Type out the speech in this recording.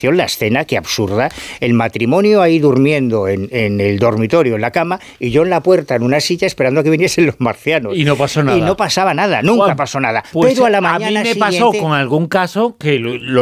la escena, que absurda, el matrimonio ahí durmiendo en el dormitorio, en la cama, y yo en la puerta, en una silla, esperando a que viniesen los marcianos. Y no pasó nada. Y no pasaba nada, nunca pasó nada. Pues pero a la mañana a mí me siguiente, pasó con algún caso que lo